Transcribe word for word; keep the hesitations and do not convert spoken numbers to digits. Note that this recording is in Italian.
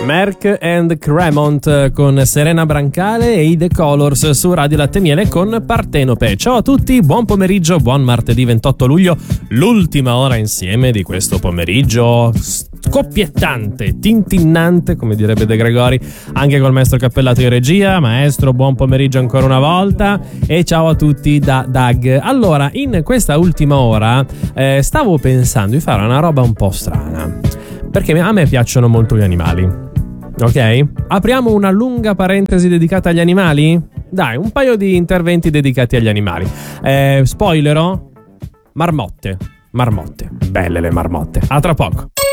Merck and Cremont con Serena Brancale e i The Colors su Radio Latte Miele con Partenope. Ciao a tutti, buon pomeriggio, buon martedì ventotto luglio, l'ultima ora insieme di questo pomeriggio scoppiettante, tintinnante, come direbbe De Gregori, anche col maestro Cappellato in regia. Maestro, buon pomeriggio ancora una volta e ciao a tutti da Dag. Allora, in questa ultima ora eh, stavo pensando di fare una roba un po' strana, perché a me piacciono molto gli animali. Ok? Apriamo una lunga parentesi dedicata agli animali? Dai, un paio di interventi dedicati agli animali. Eh, spoilerò? Marmotte. Marmotte. Belle le marmotte. A tra poco.